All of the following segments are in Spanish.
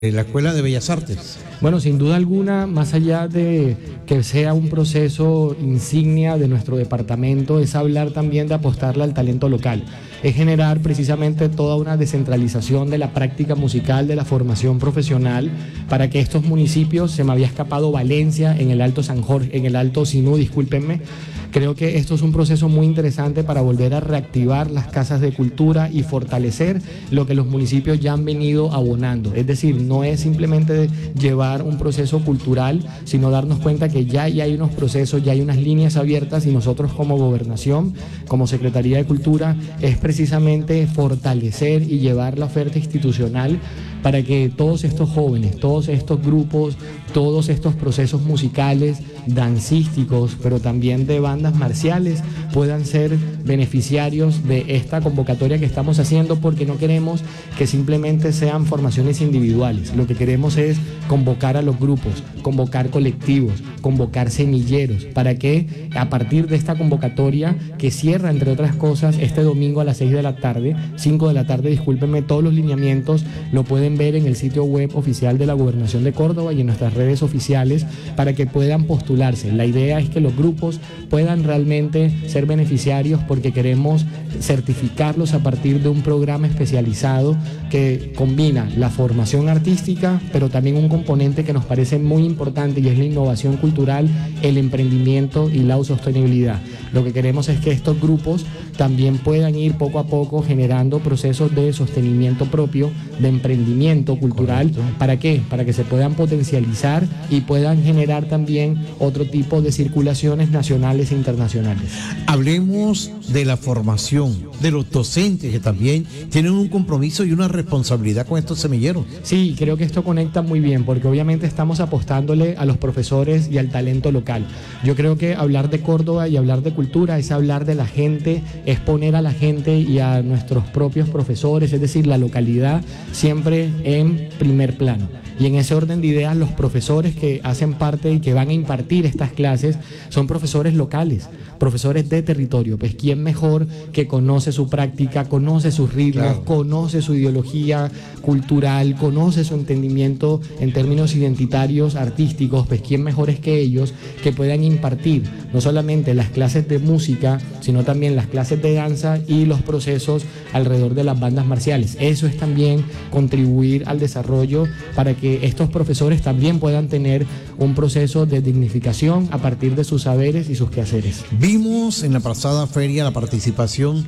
la Escuela de Bellas Artes? Bueno, sin duda alguna, más allá de que sea un proceso insignia de nuestro departamento, es hablar también de apostarle al talento local. Es generar precisamente toda una descentralización de la práctica musical, de la formación profesional, para que estos municipios, se me había escapado Valencia, en el Alto San Jorge, en el Alto Sinú, discúlpenme. Creo que esto es un proceso muy interesante para volver a reactivar las casas de cultura y fortalecer lo que los municipios ya han venido abonando. Es decir, no es simplemente llevar un proceso cultural, sino darnos cuenta que ya hay unos procesos, ya hay unas líneas abiertas, y nosotros como gobernación, como Secretaría de Cultura, es precisamente fortalecer y llevar la oferta institucional para que todos estos jóvenes, todos estos grupos, todos estos procesos musicales, dancísticos, pero también de bandas marciales, puedan ser beneficiarios de esta convocatoria que estamos haciendo, porque no queremos que simplemente sean formaciones individuales. Lo que queremos es convocar a los grupos, convocar colectivos, convocar semilleros, para que a partir de esta convocatoria, que cierra, entre otras cosas, este domingo a las 5 de la tarde, discúlpenme, todos los lineamientos lo pueden ver en el sitio web oficial de la Gobernación de Córdoba y en nuestras redes oficiales, para que puedan postularse. La idea es que los grupos puedan realmente ser beneficiarios, porque queremos certificarlos a partir de un programa especializado que combina la formación artística, pero también un componente que nos parece muy importante, y es la innovación cultural, el emprendimiento y la sostenibilidad. Lo que queremos es que estos grupos también puedan ir poco a poco generando procesos de sostenimiento propio, de emprendimiento cultural. Correcto. ¿Para qué? Para que se puedan potencializar y puedan generar también otro tipo de circulaciones nacionales e internacionales. Hablemos de la formación, de los docentes que también tienen un compromiso y una responsabilidad con estos semilleros. Sí, creo que esto conecta muy bien, porque obviamente estamos apostándole a los profesores y al talento local. Yo creo que hablar de Córdoba y hablar de cultura es hablar de la gente, es poner a la gente y a nuestros propios profesores, es decir, la localidad siempre en primer plano. Y en ese orden de ideas, los profesores que hacen parte y que van a impartir estas clases son profesores locales, profesores de territorio. Pues quién mejor que conoce su práctica, conoce sus ritmos, claro, conoce su ideología cultural, conoce su entendimiento en términos identitarios, artísticos. Pues quién mejor es que ellos, que puedan impartir no solamente las clases de música, sino también las clases de danza y los procesos alrededor de las bandas marciales. Eso es también contribuir al desarrollo, para que estos profesores también puedan tener un proceso de dignificación a partir de sus saberes y sus quehaceres. Vimos en la pasada feria la participación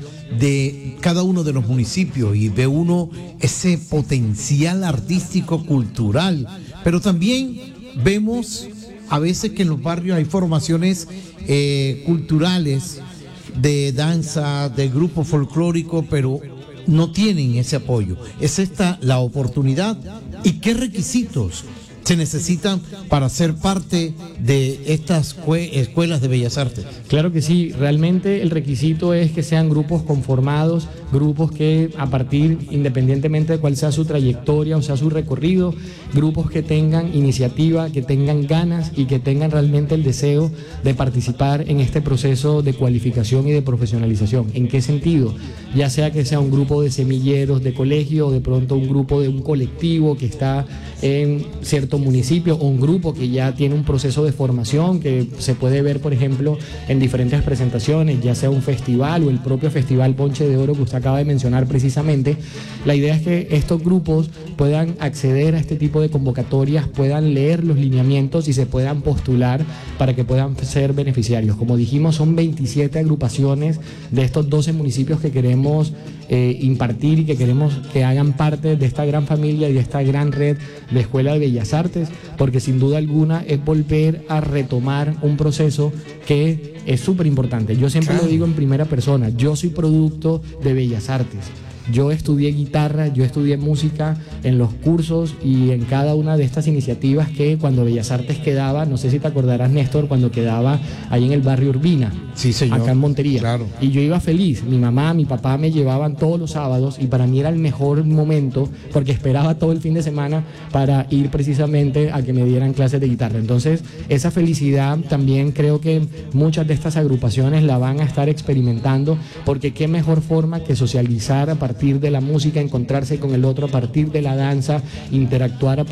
de cada uno de los municipios, y ve uno ese potencial artístico cultural, pero también vemos a veces que en los barrios hay formaciones culturales de danza, de grupos folclóricos, pero no tienen ese apoyo. ¿Es esta la oportunidad? ¿Y qué requisitos se necesitan para ser parte de estas escuelas de Bellas Artes? Claro que sí, realmente el requisito es que sean grupos conformados, grupos que a partir, independientemente de cuál sea su trayectoria o sea su recorrido, grupos que tengan iniciativa, que tengan ganas y que tengan realmente el deseo de participar en este proceso de cualificación y de profesionalización. ¿En qué sentido? Ya sea que sea un grupo de semilleros de colegio, o de pronto un grupo de un colectivo que está en cierto municipio, o un grupo que ya tiene un proceso de formación que se puede ver, por ejemplo, en diferentes presentaciones, ya sea un festival o el propio Festival Ponche de Oro que usted acaba de mencionar precisamente. La idea es que estos grupos puedan acceder a este tipo de convocatorias, puedan leer los lineamientos y se puedan postular para que puedan ser beneficiarios. Como dijimos, son 27 agrupaciones de estos 12 municipios que queremos impartir y que queremos que hagan parte de esta gran familia y de esta gran red de Escuela de Bellas Artes, porque sin duda alguna es volver a retomar un proceso que es súper importante. Yo siempre lo digo en primera persona, yo soy producto de Bellas Artes. Yo estudié guitarra, yo estudié música en los cursos y en cada una de estas iniciativas que cuando Bellas Artes quedaba, no sé si te acordarás, Néstor, cuando quedaba ahí en el barrio Urbina, sí, señor, acá en Montería. Claro. Y yo iba feliz, mi mamá, mi papá me llevaban todos los sábados y para mí era el mejor momento porque esperaba todo el fin de semana para ir precisamente a que me dieran clases de guitarra. Entonces, esa felicidad también creo que muchas de estas agrupaciones la van a estar experimentando, porque qué mejor forma que socializar a partir partir de la música, encontrarse con el otro a partir de la danza, interactuar a